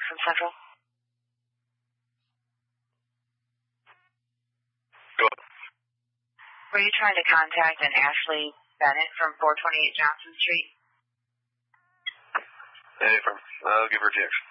from Central. Go ahead. Were you trying to contact an Ashley Bennett from 428 Johnson Street? Hey, I'll give her a text.